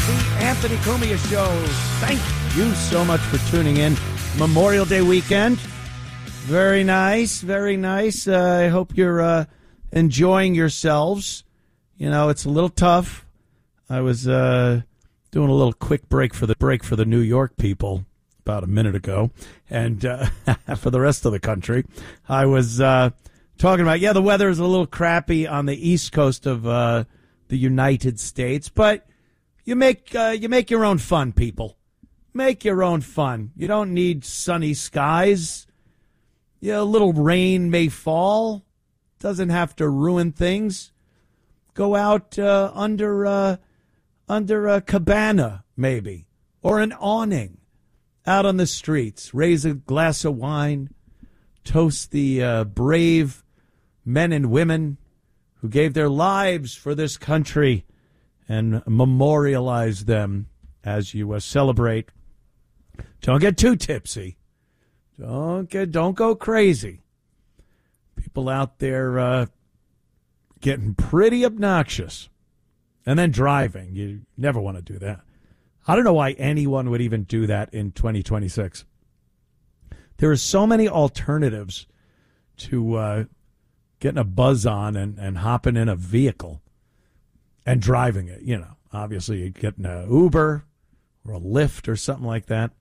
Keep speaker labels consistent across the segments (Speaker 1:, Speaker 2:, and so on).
Speaker 1: The Anthony Cumia Show. Thank you so much for tuning in. Memorial Day weekend. Very nice, very nice. I hope you're enjoying yourselves. You know, it's a little tough. I was doing a little quick break for the New York people about a minute ago. And for the rest of the country, I was talking about, the weather is a little crappy on the east coast of the United States, but you make your own fun, people. Make your own fun. You don't need sunny skies. A little rain may fall. Doesn't have to ruin things. Go out under a cabana, maybe, or an awning out on the streets. Raise a glass of wine. Toast the brave men and women who gave their lives for this country, and memorialize them as you celebrate. Don't get too tipsy. Don't go crazy. People out there getting pretty obnoxious, and then driving. You never want to do that. I don't know why anyone would even do that in 2026. There are so many alternatives to getting a buzz on and hopping in a vehicle and driving it. Obviously you get an Uber or a Lyft or something like that.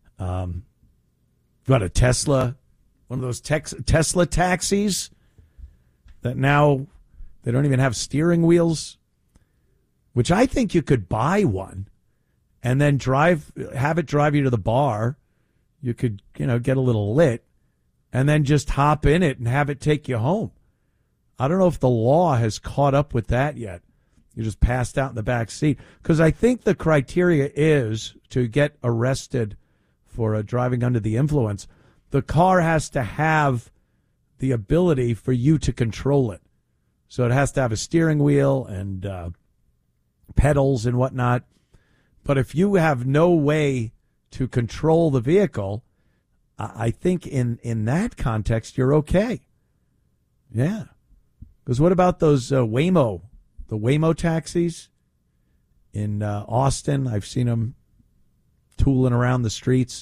Speaker 1: Got a Tesla, one of those Tesla taxis that now they don't even have steering wheels, which I think you could buy one and then have it drive you to the bar. You could, get a little lit and then just hop in it and have it take you home. I don't know if the law has caught up with that yet. You just passed out in the back seat. Because I think the criteria is to get arrested for driving under the influence, the car has to have the ability for you to control it. So it has to have a steering wheel and pedals and whatnot. But if you have no way to control the vehicle, I think in that context, you're okay. Yeah. Because what about those Waymo? The Waymo taxis in Austin? I've seen them tooling around the streets.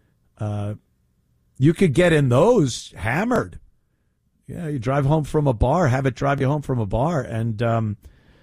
Speaker 1: You could get in those hammered. You drive home from a bar, have it drive you home from a bar. And,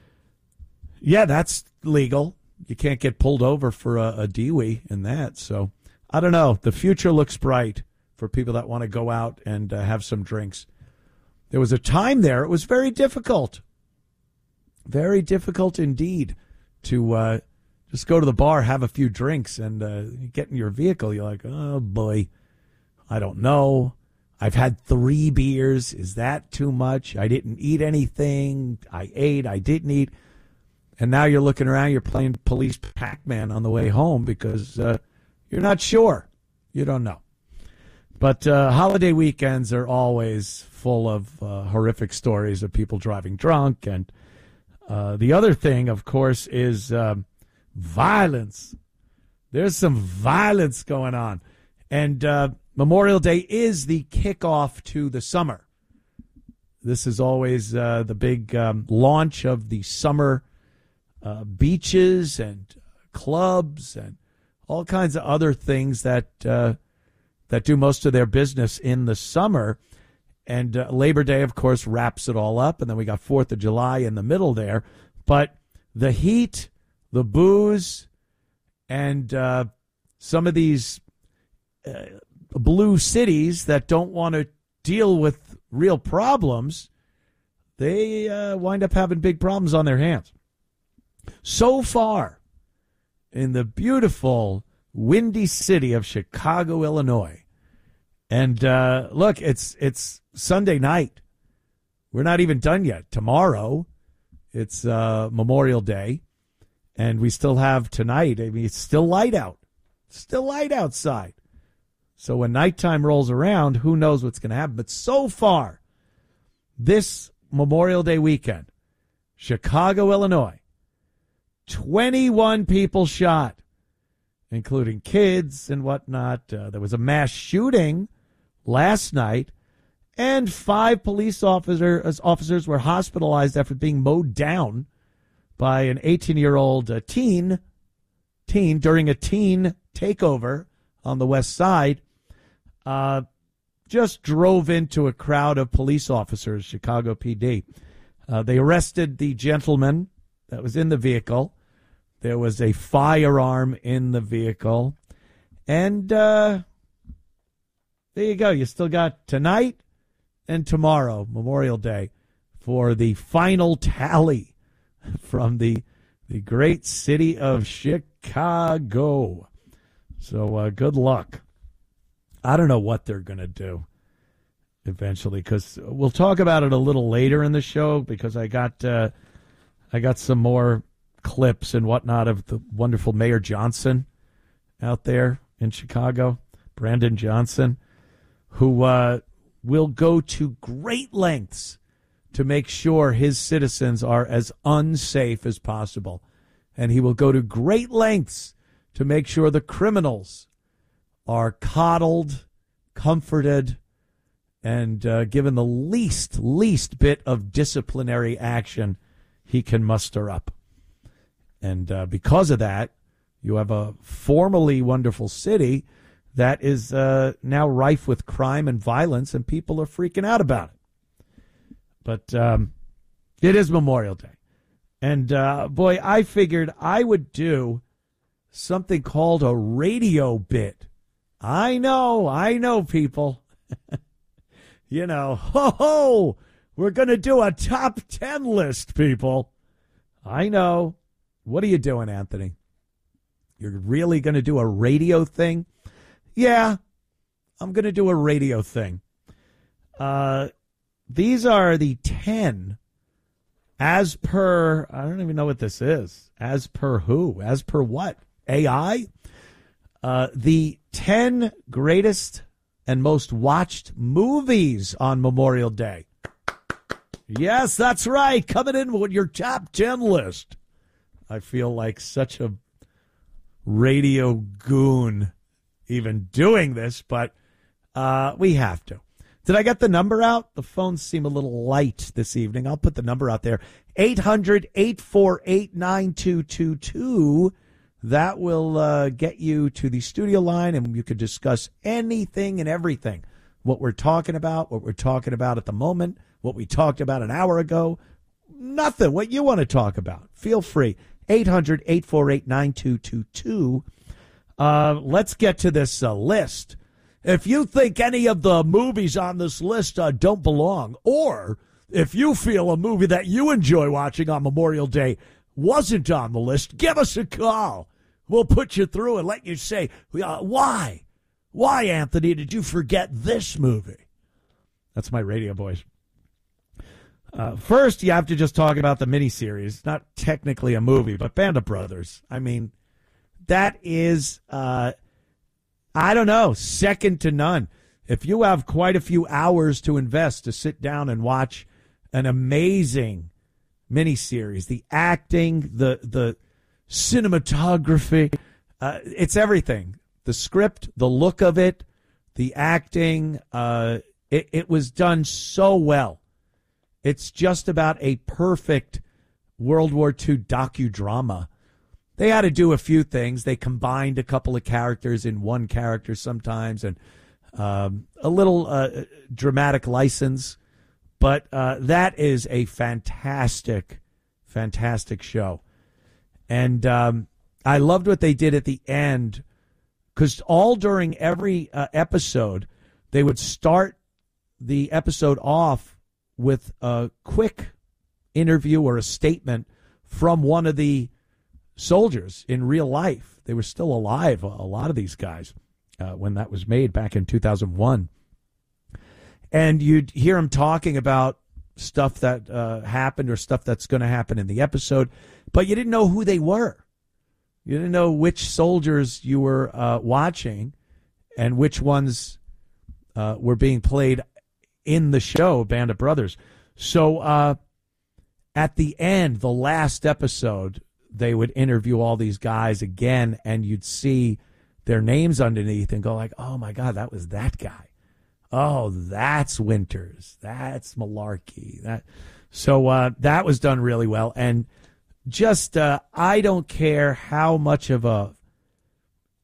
Speaker 1: that's legal. You can't get pulled over for a DWI in that. So, I don't know. The future looks bright for people that want to go out and have some drinks. There was a time there, it was very difficult. Very difficult indeed to just go to the bar, have a few drinks, and get in your vehicle. You're like, oh, boy, I don't know. I've had 3 beers. Is that too much? I didn't eat anything. I ate. I didn't eat. And now you're looking around. You're playing police Pac-Man on the way home because you're not sure. You don't know. But holiday weekends are always full of horrific stories of people driving drunk. And the other thing, of course, is violence. There's some violence going on. And Memorial Day is the kickoff to the summer. This is always the big launch of the summer beaches and clubs and all kinds of other things that do most of their business in the summer. And Labor Day, of course, wraps it all up. And then we got 4th of July in the middle there. But the heat, the booze, and some of these blue cities that don't want to deal with real problems, they wind up having big problems on their hands. So far, in the beautiful, windy city of Chicago, Illinois, and look, it's Sunday night. We're not even done yet. Tomorrow, it's Memorial Day, and we still have tonight. I mean, it's still light out. Still light outside. So when nighttime rolls around, who knows what's going to happen. But so far, this Memorial Day weekend, Chicago, Illinois, 21 people shot, including kids and whatnot. There was a mass shooting last night, and 5 police officers were hospitalized after being mowed down by an 18-year-old teen teen during a teen takeover on the West Side, just drove into a crowd of police officers, Chicago PD. They arrested the gentleman that was in the vehicle. There was a firearm in the vehicle. And there you go. You still got tonight and tomorrow, Memorial Day, for the final tally from the great city of Chicago. So good luck. I don't know what they're going to do eventually, because we'll talk about it a little later in the show, because I got some more clips and whatnot of the wonderful Mayor Johnson out there in Chicago, Brandon Johnson, who will go to great lengths to make sure his citizens are as unsafe as possible. And he will go to great lengths to make sure the criminals are coddled, comforted, and given the least bit of disciplinary action he can muster up. And because of that, you have a formerly wonderful city that is now rife with crime and violence, and people are freaking out about it. But it is Memorial Day. And, boy, I figured I would do something called a radio bit. I know, people. You know, ho, we're going to do a top 10 list, people. I know. What are you doing, Anthony? You're really going to do a radio thing? Yeah, I'm going to do a radio thing. These are the 10 as per, I don't even know what this is. As per who? As per what? AI? The 10 greatest and most watched movies on Memorial Day. Yes, that's right. Coming in with your top 10 list. I feel like such a radio goon even doing this, but we have to. Did I get the number out? The phones seem a little light this evening. I'll put the number out there. 800-848-9222. That will get you to the studio line, and you could discuss anything and everything. What we're talking about at the moment, what we talked about an hour ago, nothing. What you want to talk about. Feel free. 800-848-9222. Let's get to this list. If you think any of the movies on this list don't belong, or if you feel a movie that you enjoy watching on Memorial Day wasn't on the list, give us a call. We'll put you through and let you say, why? Why, Anthony, did you forget this movie? That's my radio voice. First, you have to just talk about the miniseries. Not technically a movie, but Band of Brothers. I mean, that is, I don't know, second to none. If you have quite a few hours to invest to sit down and watch an amazing miniseries, the acting, the cinematography, it's everything. The script, the look of it, the acting, it was done so well. It's just about a perfect World War II docudrama. They had to do a few things. They combined a couple of characters in one character sometimes, and a little dramatic license. But that is a fantastic, fantastic show. And I loved what they did at the end, because all during every episode, they would start the episode off with a quick interview or a statement from one of the soldiers in real life. They were still alive, a lot of these guys, when that was made back in 2001. And you'd hear them talking about stuff that happened or stuff that's going to happen in the episode, but you didn't know who they were. You didn't know which soldiers you were watching and which ones were being played in the show, Band of Brothers. So at the end, the last episode, they would interview all these guys again, and you'd see their names underneath and go like, oh, my God, that was that guy. Oh, that's Winters. That's Malarkey. So that was done really well. And just I don't care how much of a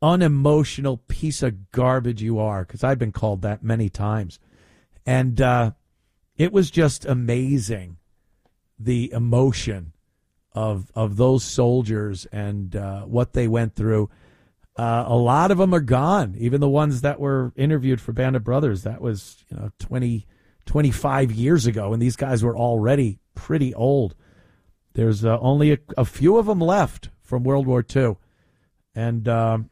Speaker 1: unemotional piece of garbage you are, because I've been called that many times. And it was just amazing, the emotion of those soldiers and what they went through. A lot of them are gone, even the ones that were interviewed for Band of Brothers. That was 25 years ago, and these guys were already pretty old. There's only a few of them left from World War II. And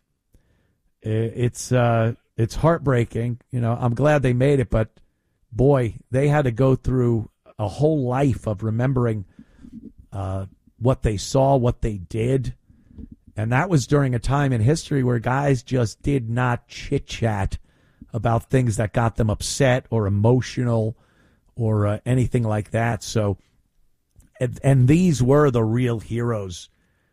Speaker 1: it's heartbreaking. I'm glad they made it, but boy, they had to go through a whole life of remembering what they saw, what they did. And that was during a time in history where guys just did not chit-chat about things that got them upset or emotional or anything like that. So, and these were the real heroes,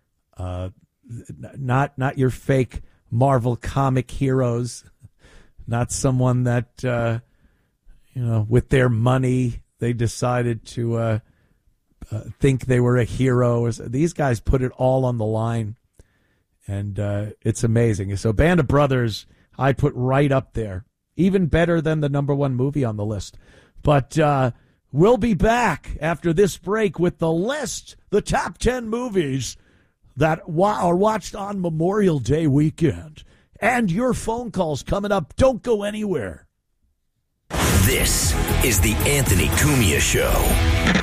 Speaker 1: not your fake Marvel comic heroes, not someone that, with their money, they decided to think they were a hero. These guys put it all on the line, and it's amazing. So Band of Brothers, I put right up there, even better than the number one movie on the list. But we'll be back after this break with the list, the top 10 movies that are watched on Memorial Day weekend. And your phone calls coming up. Don't go anywhere.
Speaker 2: This is the Anthony Cumia Show.